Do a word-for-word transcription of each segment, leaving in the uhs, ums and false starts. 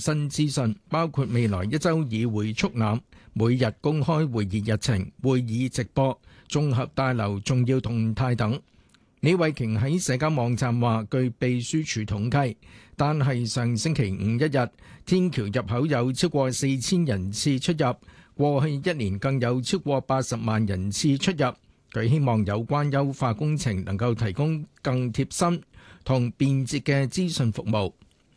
新資訊，包括未來一週議會速覽、每日公開會議日程、會議直播、綜合大樓重要動態等。李慧瓊喺社交網站話，據秘書處統計，單係上星期五一日，天橋入口有超過四千人次出入，過去一年更有超過八十萬人次出入。佢希望有關優化工程能夠提供更貼心同便捷嘅資訊服務。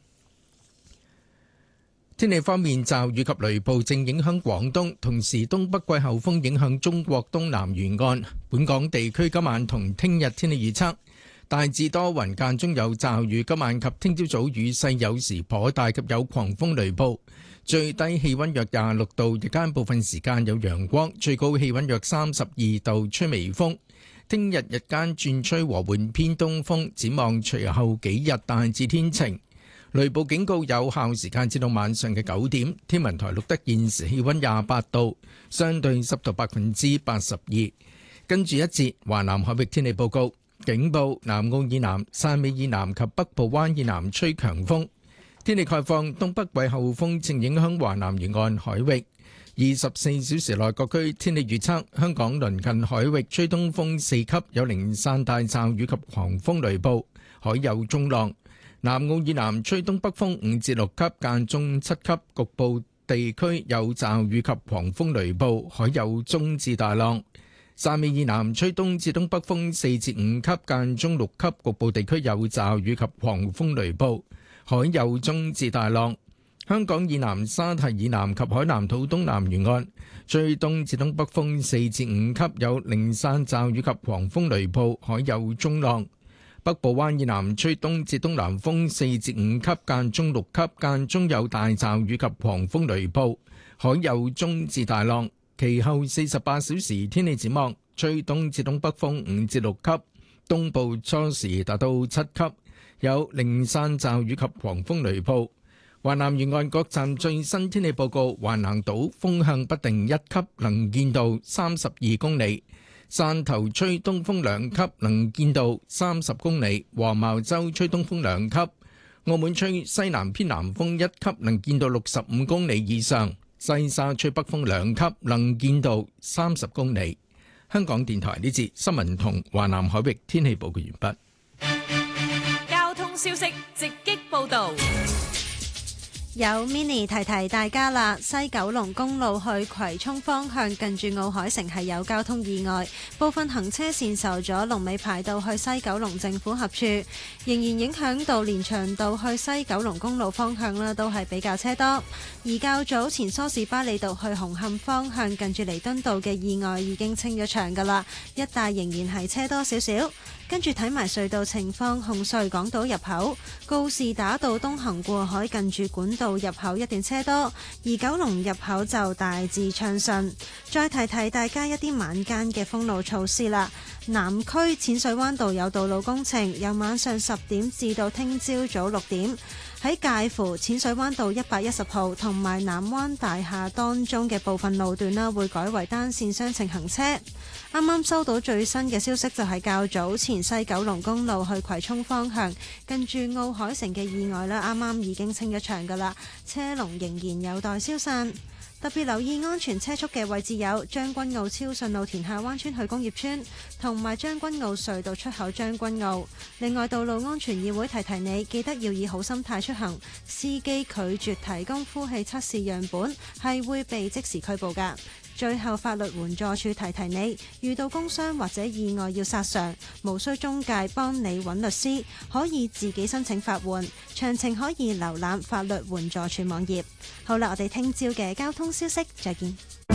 天氣方面，驟雨及雷暴正影響廣東，同時東北季候風影響中國東南沿岸。本港地區今晚同聽日天氣預測大致多雲，間中有驟雨，今晚及聽朝早雨勢有時頗大，及有狂風雷暴。最低氣溫約廿六度，日間部分時間有陽光，最高氣溫約三十二度，吹微風。聽日日間轉吹和緩偏東風，展望隨後幾日大致天晴。雷暴警告有效時間至到晚上嘅九點。天文台錄得現時氣溫廿八度，相對濕度百分之八十二。跟住一節華南海域天氣報告，警報：南澳以南、汕尾以南及北部灣以南吹強風。天氣概況：東北季候風正影響華南沿岸海域。二十四小時內各區天氣預測：香港鄰近海域吹東風四級，有零散大驟雨及狂風雷暴，海有中浪。南澳以南吹東北風五至六級，間中七級，局部地區有驟雨及狂風雷暴，海有中至大浪。汕尾以南吹東至東北風四至五級，間中六級，局部地區有驟雨及狂風雷暴，海有中至大浪。香港以南沙堤以南及海南島東南沿岸吹東至東北風四至五級，有零散驟雨及狂風雷暴，海有中浪。北部灣以南吹東至東南風四至五級，間中六級，間中有大驟雨及狂風雷暴，海有中至大浪。其後四十八小時天氣展望，吹東至東北風五至六級，東部初時達到七級，有零散驟雨及狂風雷暴。華南沿岸各站最新天氣報告：橫瀾島風向不定一級，能見度三十二公里；汕頭吹東風兩級，能見度三十公里；黃茅洲吹東風兩級；澳門吹西南偏南風一級，能見度六十五公里以上；西沙吹北風兩級，能見度三十公里。香港電台呢節新聞同華南海域天氣報告完畢。 交通消息直擊報道。 有 mini 提提大家啦，西九龍公路去葵涌方向近住奧海城係有交通意外，部分行車線受阻，龍尾排到去西九龍政府合署，仍然影響到連翔道去西九龍公路方向啦，都係比較車多。而較早前梳士巴利道去紅磡方向近住彌敦道嘅意外已經清咗場噶啦，一帶仍然係車多少少。跟住睇埋隧道情況，紅隧港島入口告士打道東行過海近住管道入口一段車多，而九龍入口就大致暢順。再提提大家一啲晚間嘅封路措施啦。南區淺水灣道有道路工程，由晚上十點至到聽朝早六點。喺介乎淺水灣道一百一十號同埋南灣大廈當中嘅部分路段啦，會改為單線雙程行車。啱啱收到最新嘅消息，就係較早前西九龍公路去葵涌方向近住奧海城嘅意外啦，啱啱已經清咗場噶啦，車龍仍然有待消散。特別留意安全車速嘅位置有將軍澳超順路田下灣村去工業村，同埋將軍澳隧道出口將軍澳。另外，道路安全議會提提你，記得要以好心態出行，司機拒絕提供呼氣測試樣本係會被即時拘捕㗎。最後，法律援助處提提你，遇到工傷或者意外要索償，無需中介幫你揾律師，可以自己申請法援。詳情可以瀏覽法律援助處網頁。好啦，我哋聽朝嘅交通消息，再見。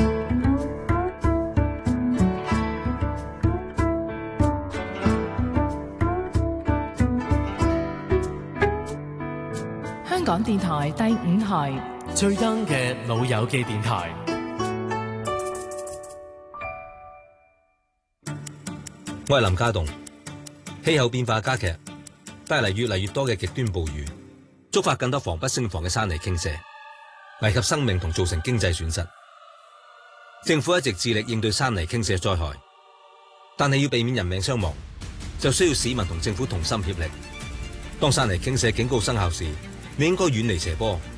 香港電台第五台最 young 嘅老友記電台。 我係林家棟。氣候變化加劇，帶嚟越嚟越多嘅極端暴雨，觸發更多防不勝防嘅山泥傾瀉，危及生命同造成經濟損失。政府一直致力應對山泥傾瀉災害，但係要避免人命傷亡，就需要市民同政府同心協力。當山泥傾瀉警告生效時，你應該遠離斜坡，